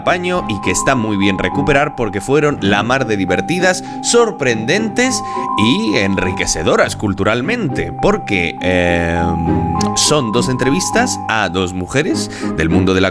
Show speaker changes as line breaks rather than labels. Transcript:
apaño y que está muy bien recuperar porque fueron la mar de divertidas, sorprendentes y enriquecedoras culturalmente, porque son 2 entrevistas a 2 mujeres del mundo de la